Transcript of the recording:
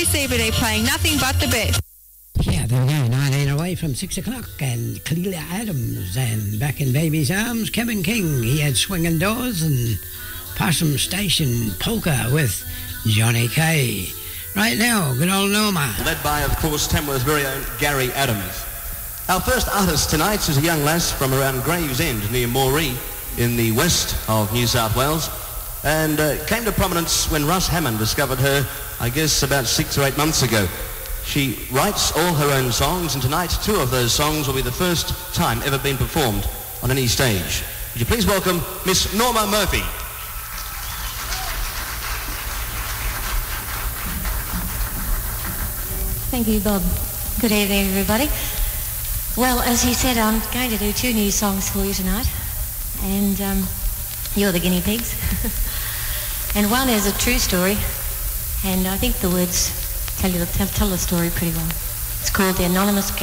Joey CBD playing nothing but the best. Yeah, there we go, 19 away from 6 o'clock, and Clelia Adams, and back in Baby's Arms, Kevin King. He had Swinging Doors and Possum Station Polka with Johnny Kay. Right now, good old Norma. Led by, of course, Tamworth's very own Gary Adams. Our first artist tonight is a young lass from around Gravesend near Moree in the west of New South Wales, and came to prominence when Russ Hammond discovered her, I guess, about 6 or 8 months ago. She writes all her own songs, and tonight 2 of those songs will be the first time ever been performed on any stage. Would you please welcome Miss Norma Murphy. Thank you, Bob. Good evening, everybody. Well, as he said, I'm going to do 2 new songs for you tonight, and you're the guinea pigs. And one is a true story, and I think the words tell the story pretty well. It's called The Anonymous